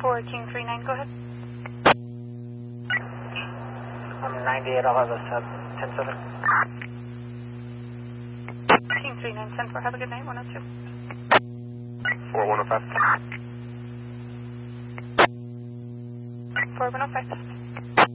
for King 39, go ahead. I'm 98, I'll have a 10-7. King 39, 10-4, have a good night, 102. 4105. 4105.